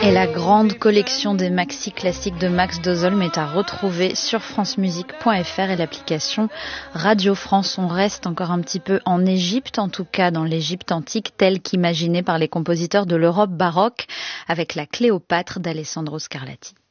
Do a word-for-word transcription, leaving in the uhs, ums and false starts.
Et la grande collection des maxi classiques de Max Dozholm est à retrouver sur francemusique point f r et l'application Radio France. On reste encore un petit peu en Égypte, en tout cas dans l'Égypte antique telle qu'imaginée par les compositeurs de l'Europe baroque, avec la Cléopâtre d'Alessandro Scarlatti.